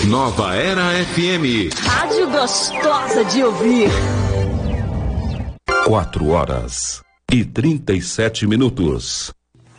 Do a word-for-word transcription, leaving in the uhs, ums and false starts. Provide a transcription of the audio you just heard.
Nova Era F M. Rádio gostosa de ouvir. Quatro horas e trinta e sete minutos.